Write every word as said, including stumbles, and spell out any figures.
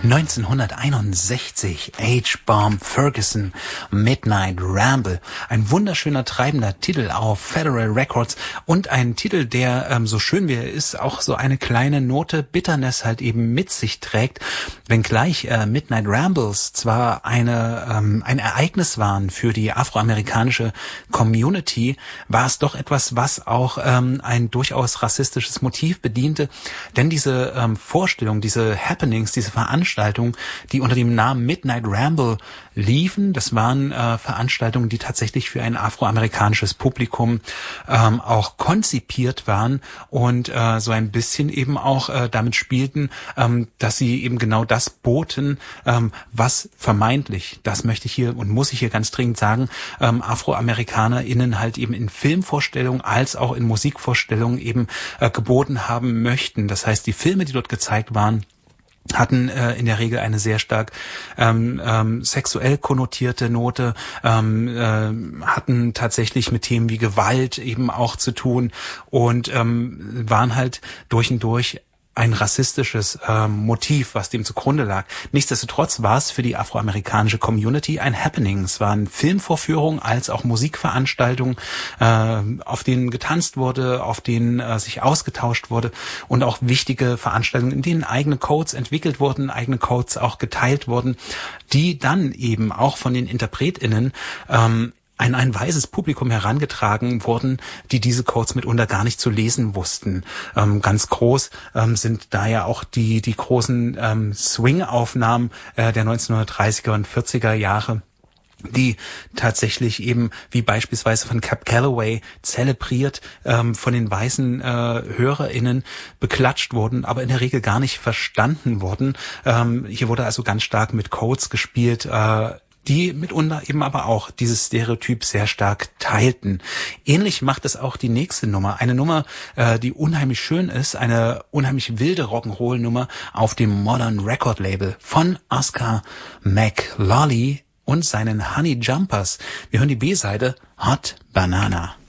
neunzehnhunderteinundsechzig, H-Bomb Ferguson, Midnight Ramble. Ein wunderschöner, treibender Titel auf Federal Records und ein Titel, der, ähm, so schön wie er ist, auch so eine kleine Note Bitterness halt eben mit sich trägt. Wenngleich äh, Midnight Rambles zwar eine ähm, ein Ereignis waren für die afroamerikanische Community, war es doch etwas, was auch ähm, ein durchaus rassistisches Motiv bediente. Denn diese ähm, Vorstellung, diese Happenings, diese Veranstaltungen, die unter dem Namen Midnight Ramble liefen, das waren äh, Veranstaltungen, die tatsächlich für ein afroamerikanisches Publikum ähm, auch konzipiert waren und äh, so ein bisschen eben auch äh, damit spielten, ähm, dass sie eben genau das boten, ähm, was vermeintlich, das möchte ich hier und muss ich hier ganz dringend sagen, ähm, AfroamerikanerInnen halt eben in Filmvorstellungen als auch in Musikvorstellungen eben äh, geboten haben möchten. Das heißt, die Filme, die dort gezeigt waren, hatten äh, in der Regel eine sehr stark ähm, ähm, sexuell konnotierte Note, ähm, äh, hatten tatsächlich mit Themen wie Gewalt eben auch zu tun und ähm, waren halt durch und durch ein rassistisches ähm, Motiv, was dem zugrunde lag. Nichtsdestotrotz war es für die afroamerikanische Community ein Happening. Es waren Filmvorführungen als auch Musikveranstaltungen, äh, auf denen getanzt wurde, auf denen äh, sich ausgetauscht wurde und auch wichtige Veranstaltungen, in denen eigene Codes entwickelt wurden, eigene Codes auch geteilt wurden, die dann eben auch von den InterpretInnen ähm, ein ein weißes Publikum herangetragen wurden, die diese Codes mitunter gar nicht zu lesen wussten. Ähm, ganz groß ähm, sind da ja auch die die großen ähm, Swing-Aufnahmen äh, der neunzehnhundertdreißiger und vierziger Jahre, die tatsächlich eben, wie beispielsweise von Cab Calloway, zelebriert ähm, von den weißen äh, HörerInnen beklatscht wurden, aber in der Regel gar nicht verstanden wurden. Ähm, hier wurde also ganz stark mit Codes gespielt, äh, die mitunter eben aber auch dieses Stereotyp sehr stark teilten. Ähnlich macht es auch die nächste Nummer. Eine Nummer, äh, die unheimlich schön ist, eine unheimlich wilde Rock'n'Roll-Nummer auf dem Modern Record Label von Oscar McLawley und seinen Honey Jumpers. Wir hören die B-Seite Hot Banana.